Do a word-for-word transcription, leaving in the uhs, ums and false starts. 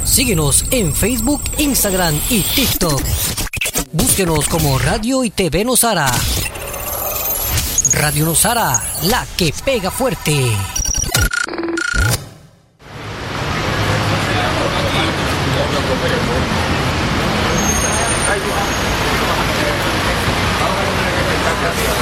Síguenos en Facebook, Instagram y TikTok. Búsquenos como Radio y T V Nosara. Radio Nosara, la que pega fuerte. Gracias.